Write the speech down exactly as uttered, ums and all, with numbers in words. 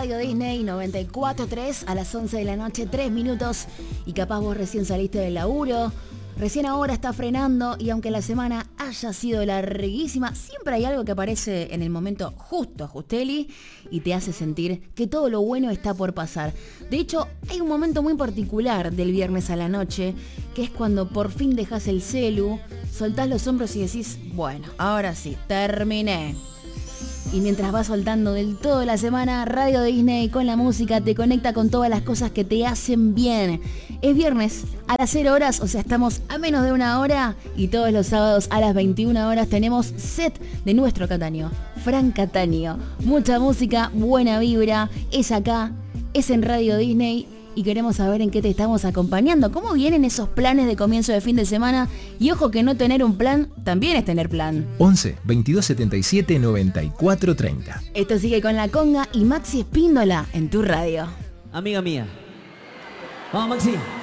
Radio Disney noventa y cuatro punto tres a las once de la noche, tres minutos. Y capaz vos recién saliste del laburo, recién ahora está frenando y aunque la semana haya sido larguísima, siempre hay algo que aparece en el momento justo, Justeli, y te hace sentir que todo lo bueno está por pasar. De hecho, hay un momento muy particular del viernes a la noche, que es cuando por fin dejás el celu, soltás los hombros y decís, bueno, ahora sí, terminé. Y mientras vas soltando del todo la semana, Radio Disney con la música te conecta con todas las cosas que te hacen bien. Es viernes a las cero horas, o sea, estamos a menos de una hora, y todos los sábados a las veintiuna horas tenemos set de nuestro Cataño, Fran Cataño. Mucha música, buena vibra, es acá, es en Radio Disney. Y queremos saber en qué te estamos acompañando. ¿Cómo vienen esos planes de comienzo de fin de semana? Y ojo que no tener un plan también es tener plan. once, veintidós setenta y siete, noventa y cuatro treinta. Esto sigue con La Conga y Maxi Espíndola en tu radio. Amiga mía. Vamos, Maxi.